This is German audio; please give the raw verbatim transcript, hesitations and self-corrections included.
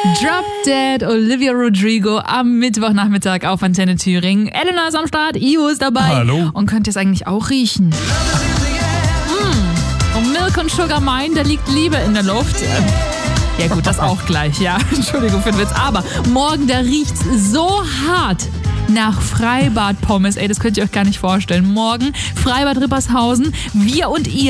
Drop Dead, Olivia Rodrigo am Mittwochnachmittag auf Antenne Thüringen. Elena ist am Start, Ivo ist dabei. Hallo. Und könnt ihr es eigentlich auch riechen? Mm. Und Milk und Sugar Mine, da liegt Liebe in der Luft. Ja gut, das auch gleich, ja. Entschuldigung für den Witz. Aber morgen, da riecht's so hart nach Freibad-Pommes. Ey, das könnt ihr euch gar nicht vorstellen. Morgen Freibad Rippershausen. Wir und ihr